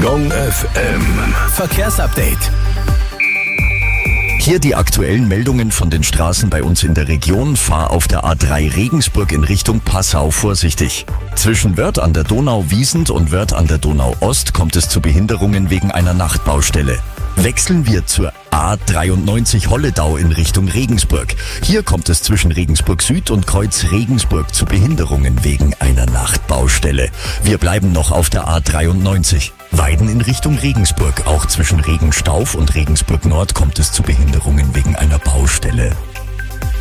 Jong FM. Verkehrsupdate. Hier die aktuellen Meldungen von den Straßen bei uns in der Region. Fahr auf der A3 Regensburg in Richtung Passau vorsichtig. Zwischen Wörth an der Donau-Wiesent und Wörth an der Donau-Ost kommt es zu Behinderungen wegen einer Nachtbaustelle. Wechseln wir zur A93 Holledau in Richtung Regensburg. Hier kommt es zwischen Regensburg Süd und Kreuz Regensburg zu Behinderungen wegen einer Nachtbaustelle. Wir bleiben noch auf der A93. Weiden in Richtung Regensburg. Auch zwischen Regenstauf und Regensburg Nord kommt es zu Behinderungen wegen einer Baustelle.